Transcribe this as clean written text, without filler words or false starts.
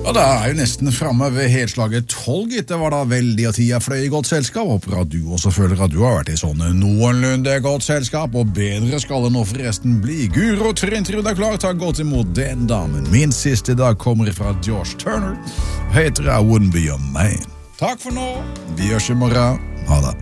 Og da jo nesten fremme ved helslaget 12, gitt. Det var da veldig at tida fløy i godt selskap. Håper at du også føler at du har vært i sånn noenlunde godt selskap, og bedre skal det nå forresten bli. Guro Trintrud klar til å gå imot den damen. Min siste dag kommer fra Josh Turner, heter I Wouldn't Be Your Man. Takk for nå, vi gjørs i morgen. Ha det.